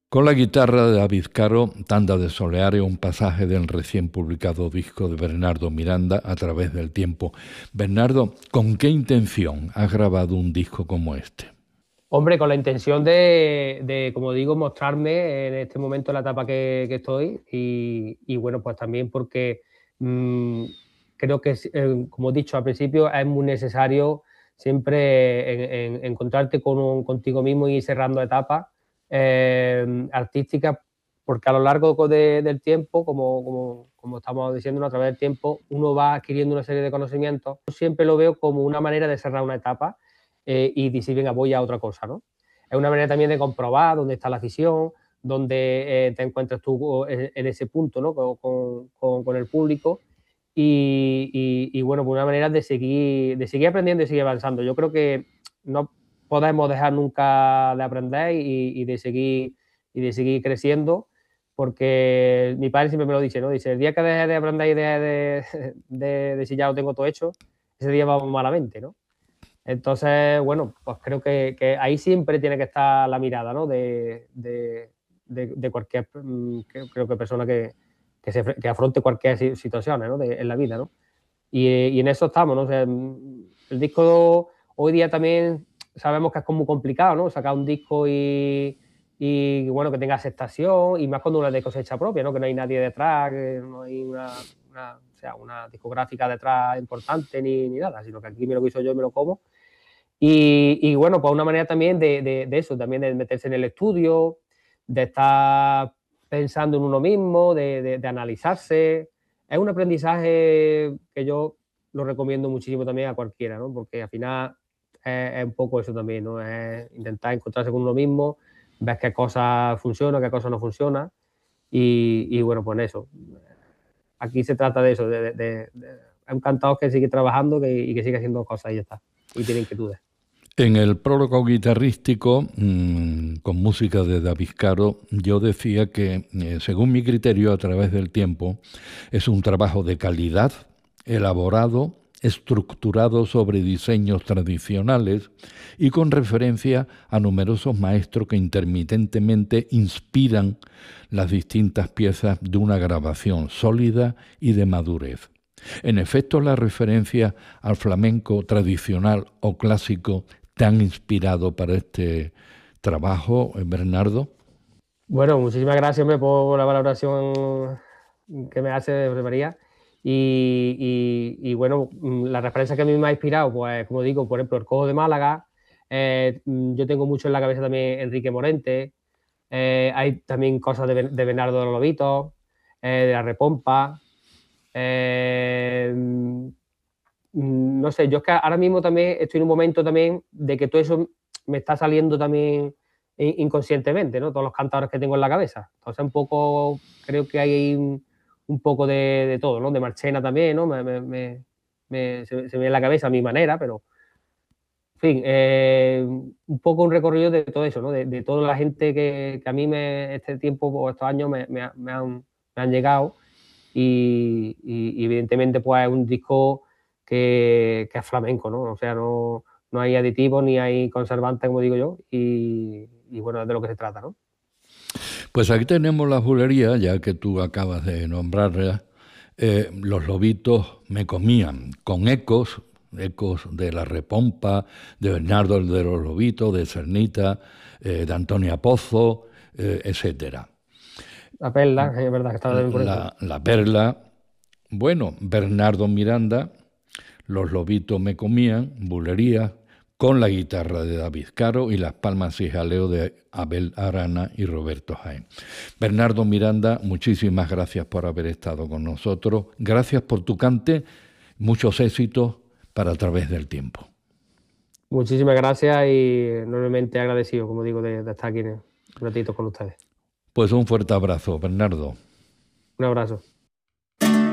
Con la guitarra de David Caro, Tanda de Soleare, un pasaje del recién publicado disco de Bernardo Miranda, A través del tiempo. Bernardo, ¿con qué intención has grabado un disco como este? Hombre, con la intención como digo, mostrarme en este momento en la etapa que estoy y bueno, pues también porque mm, creo que, como he dicho al principio, es muy necesario siempre encontrarte contigo mismo y ir cerrando etapas artísticas, porque a lo largo del tiempo, como estamos diciendo, a través del tiempo, uno va adquiriendo una serie de conocimientos. Yo siempre lo veo como una manera de cerrar una etapa y decir, venga, voy a otra cosa, ¿no? Es una manera también de comprobar dónde está la afición, dónde te encuentras tú en ese punto, ¿no? Con el público y bueno, pues una manera de seguir aprendiendo y seguir avanzando. Yo creo que no podemos dejar nunca de aprender y de seguir creciendo, porque mi padre siempre me lo dice, ¿no? Dice, el día que dejes de aprender y de decir ya lo tengo todo hecho, ese día vamos malamente, ¿no? Entonces, bueno, pues creo que ahí siempre tiene que estar la mirada, ¿no? De cualquier, creo que persona que afronte cualquier situación, ¿no? En la vida, ¿no? Y en eso estamos, ¿no? O sea, el disco hoy día también sabemos que es como muy complicado, ¿no? Sacar un disco y bueno, que tenga aceptación, y más cuando uno es de cosecha propia, ¿no? Que no hay nadie detrás, que no hay una discográfica detrás importante ni nada, sino que aquí me lo hizo yo y me lo como. Y bueno, pues una manera también de eso, también de meterse en el estudio, de estar pensando en uno mismo, de analizarse. Es un aprendizaje que yo lo recomiendo muchísimo también a cualquiera, ¿no? Porque al final es un poco eso también, ¿no? Es intentar encontrarse con uno mismo, ver qué cosas funcionan, qué cosas no funcionan. Y bueno, pues eso. Aquí se trata de eso, es un cantador que sigue trabajando y que sigue haciendo cosas y ya está. Y tiene inquietudes. En el prólogo guitarrístico, con música de David Caro, yo decía que, según mi criterio, A través del tiempo, es un trabajo de calidad, elaborado, estructurado sobre diseños tradicionales y con referencia a numerosos maestros que intermitentemente inspiran las distintas piezas de una grabación sólida y de madurez. En efecto, la referencia al flamenco tradicional o clásico te han inspirado para este trabajo, Bernardo. Bueno, muchísimas gracias, hombre, por la valoración que me hace de José María. Y bueno, la referencia que a mí me ha inspirado, pues como digo, por ejemplo, el Cojo de Málaga. Yo tengo mucho en la cabeza también Enrique Morente. Hay también cosas de Bernardo de los Lobitos, de la Repompa. No sé, yo es que ahora mismo también estoy en un momento también de que todo eso me está saliendo también inconscientemente, ¿no? Todos los cantadores que tengo en la cabeza. Entonces, un poco, creo que hay un poco de todo, ¿no? De Marchena también, ¿no? Se me ve en la cabeza a mi manera, pero, en fin, un poco un recorrido de todo eso, ¿no? De toda la gente que a mí este tiempo o estos años me han llegado y evidentemente pues es un disco que es flamenco, ¿no? O sea, no hay aditivos ni hay conservantes, como digo yo, y bueno, es de lo que se trata, ¿no? Pues aquí tenemos la bulería, ya que tú acabas de nombrarla. Los lobitos me comían, con ecos de la Repompa, de Bernardo de los Lobitos, de Cernita, de Antonia Pozo, etcétera. La perla, es verdad que estaba también por eso. La Perla, bueno, Bernardo Miranda, Los Lobitos me comían, bulería, con la guitarra de David Caro y las palmas y jaleo de Abel Arana y Roberto Jaén. Bernardo Miranda, muchísimas gracias por haber estado con nosotros. Gracias por tu cante. Muchos éxitos para A través del tiempo. Muchísimas gracias y enormemente agradecido, como digo, de estar aquí un ratito con ustedes. Pues un fuerte abrazo, Bernardo. Un abrazo.